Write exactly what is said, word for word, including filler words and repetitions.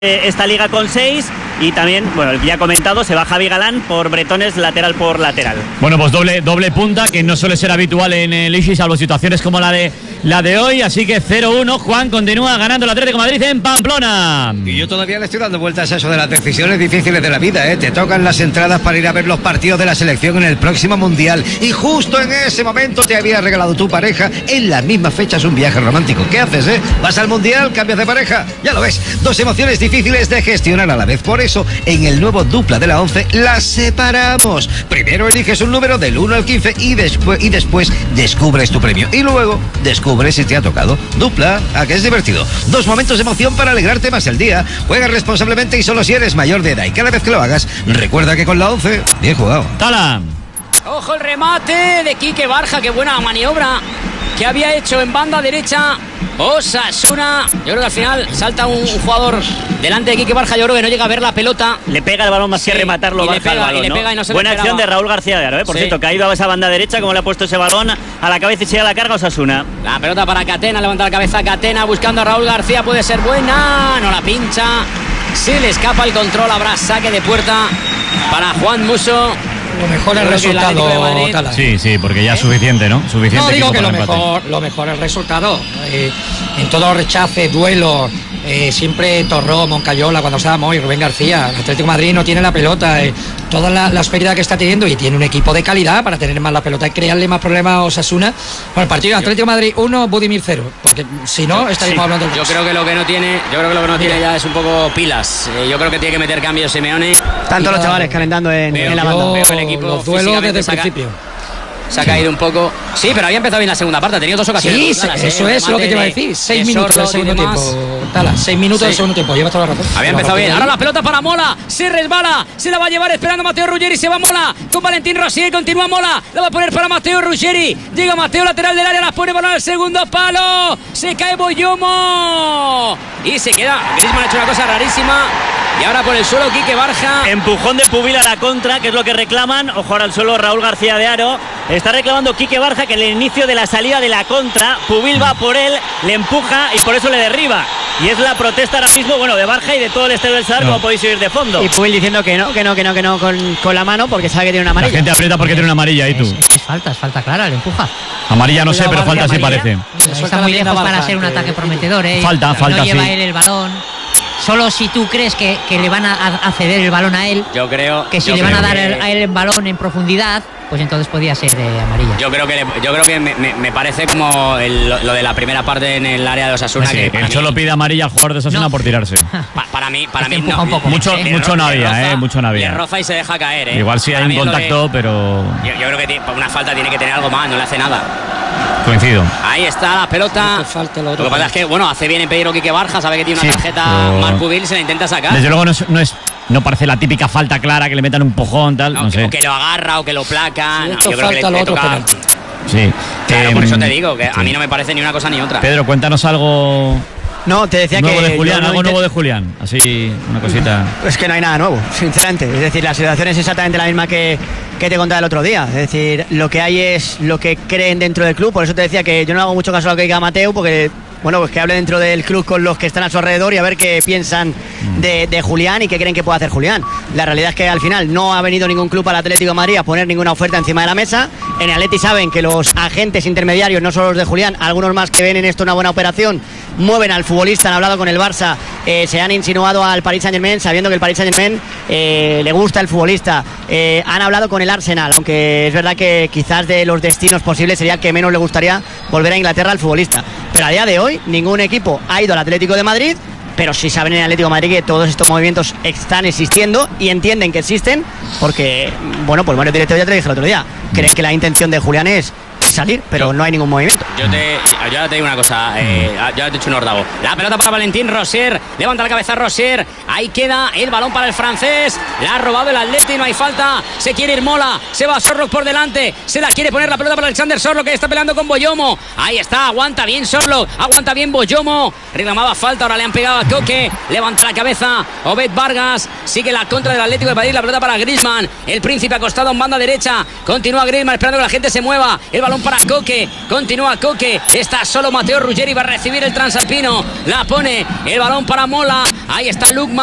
esta liga con seis. Y también, bueno, ya comentado, se va Javi Galán por bretones lateral por lateral. Bueno, pues doble, doble punta, que no suele ser habitual en el Ixi, salvo situaciones como la de la de hoy. Así que cero uno, Juan continúa ganando el Atlético de Madrid en Pamplona. Y yo todavía le estoy dando vueltas a eso de las decisiones difíciles de la vida, ¿eh? Te tocan las entradas para ir a ver los partidos de la selección en el próximo Mundial. Y justo en ese momento te había regalado tu pareja en las mismas fechas un viaje romántico. ¿Qué haces, eh? ¿Vas al Mundial? ¿Cambias de pareja? Ya lo ves, dos emociones difíciles de gestionar a la vez. Por eso, en el nuevo Dupla de la once las separamos. Primero eliges un número del uno al quince y después, y después descubres tu premio. Y luego descubres si te ha tocado. Dupla, ¿a qué es divertido? Dos momentos de emoción para alegrarte más el día. Juega responsablemente y solo si eres mayor de edad. Y cada vez que lo hagas, recuerda que con la once, bien jugado. ¡Tala! Ojo el remate de Quique Barja, qué buena maniobra que había hecho en banda derecha Osasuna. Yo creo que al final salta un jugador delante de Quique Barja. Yo creo que no llega a ver la pelota. Le pega el balón más sí, que rematarlo, baja pega, el balón, y le ¿no? pega y no se Buena acción de Raúl García de Aro, ¿eh? Por sí. cierto, que ha ido a esa banda derecha, como le ha puesto ese balón a la cabeza y sigue la carga Osasuna. La pelota para Catena, levanta la cabeza Catena buscando a Raúl García, puede ser buena, no la pincha. Si le escapa el control, habrá saque de puerta para Juan Musso. Lo mejor el resultado, Tala. Sí, sí, porque ya es suficiente, ¿no? Suficiente. No, digo que lo mejor, lo mejor el resultado. Eh, en todos los rechaces, duelos, eh, siempre Torró, Moncayola, cuando estábamos, y Rubén García. El Atlético de Madrid no tiene la pelota. Eh, todas las la pérdidas que está teniendo, y tiene un equipo de calidad para tener más la pelota y crearle más problemas a Osasuna. Bueno, el partido de Atlético de Madrid uno, Budimir cero. Porque si no, estaríamos sí. hablando de Yo creo que lo que no tiene, yo creo que lo que no tiene ya es un poco pilas. Eh, yo creo que tiene que meter cambios Simeone. Tanto los chavales calentando en, en la banda. Veo que el equipo los duelos desde el saca, principio. Se ha sí. caído un poco. Sí, pero había empezado bien la segunda parte. Ha tenido dos ocasiones. Sí, brutas, eso eh, es lo que te iba a decir. Seis minutos del segundo tiempo. Tala, seis minutos sí. del segundo tiempo. Llevas toda la razón. Había empezado bien. Ahora la pelota para Mola. Se resbala. Se la va a llevar esperando Mateo Ruggeri. Se va Mola con Valentín Rosier. Continúa Mola. La va a poner para Mateo Ruggeri. Llega Mateo, lateral del área. La pone para el segundo palo. Se cae Boyomo. Y se queda. Griezmann ha hecho una cosa rarísima. Y ahora por el suelo Quique Barja. Empujón de Pubil a la contra, que es lo que reclaman. Ojo ahora al suelo Raúl García de Aro. Está reclamando Quique Barja que en el inicio de la salida de la contra, Pubil va por él, le empuja y por eso le derriba. Y es la protesta ahora mismo, bueno, de Barja y de todo el estadio del Sadar, no. como podéis oír de fondo. Y Pubil diciendo que no, que no, que no, que no con, con la mano porque sabe que tiene una amarilla. La gente aprieta porque es, tiene una amarilla ahí tú. Es, es, es falta, es falta clara, le empuja. Amarilla no sé, pero falta sí parece. Está muy lejos para ser un ataque prometedor, ¿eh? Falta, falta, no lleva sí. él el balón. Solo si tú crees que, que le van a, a ceder el balón a él. Yo creo que si le van a dar que... el, a él el balón en profundidad, pues entonces podía ser eh, amarilla. Yo creo que le, yo creo que me, me, me parece como el, lo de la primera parte en el área de Osasuna. Sí, que el Cholo pide amarilla al jugador de Osasuna no. por tirarse. Pa, para mí, para este mí no. Un poco mucho, más, ¿eh? mucho no había, roza, eh, mucho no había. Le roza y se deja caer, eh. Igual sí hay un contacto, que, pero. Yo, yo creo que tiene, una falta tiene que tener algo más, no le hace nada. Coincido. Ahí está la pelota. Falta lo, lo que pasa es que, bueno, hace bien en pedirlo Quique Barja, sabe que tiene una sí, tarjeta pero... más Pubil, se la intenta sacar. Desde luego no es, no es, no parece la típica falta clara que le metan un empujón, tal, no, no que, sé. O que lo agarra o que lo placa. Sí, no, yo creo que le, le toca. Sí. Claro, eh, por eso te digo, que sí. a mí no me parece ni una cosa ni otra. Pedro, cuéntanos algo. No, te decía nuevo que. de Julián, algo no nuevo de Julián. Así, una cosita. Es que no hay nada nuevo, sinceramente. Es decir, la situación es exactamente la misma que, que te contaba el otro día. Es decir, lo que hay es lo que creen dentro del club. Por eso te decía que yo no hago mucho caso a lo que diga Mateo, porque. Bueno, pues que hable dentro del club con los que están a su alrededor y a ver qué piensan de, de Julián y qué creen que puede hacer Julián. La realidad es que al final no ha venido ningún club al Atlético de Madrid a poner ninguna oferta encima de la mesa. En el Atleti saben que los agentes intermediarios, no solo los de Julián, algunos más que ven en esto una buena operación, mueven al futbolista, han hablado con el Barça, eh, se han insinuado al Paris Saint-Germain sabiendo que el Paris Saint-Germain eh, le gusta el futbolista. Eh, han hablado con el Arsenal, aunque es verdad que quizás de los destinos posibles sería que menos le gustaría volver a Inglaterra al futbolista. Pero a día de hoy ningún equipo ha ido al Atlético de Madrid, pero sí saben en el Atlético de Madrid que todos estos movimientos están existiendo y entienden que existen porque, bueno, pues Mario Director ya te lo dije el otro día, creen que la intención de Julián es salir, pero yo, no hay ningún movimiento. Yo te, yo te digo una cosa, eh, yo te he dicho un ordavo. La pelota para Valentín Rosier, levanta la cabeza Rosier, ahí queda el balón para el francés, la ha robado el Atleti, no hay falta, se quiere ir Mola, se va Sorlock por delante, se la quiere poner la pelota para Alexander Sorlock que está peleando con Boyomo, ahí está, aguanta bien Sorlock, aguanta bien Boyomo, reclamaba falta, ahora le han pegado a Coque, levanta la cabeza Obed Vargas, sigue la contra del Atlético de Madrid, la pelota para Griezmann, el Príncipe acostado en banda derecha, continúa Griezmann esperando que la gente se mueva, el balón para Coque, continúa Coque, está solo Mateo Ruggeri, va a recibir el transalpino, la pone, el balón para Mola, Ahí está Lukman.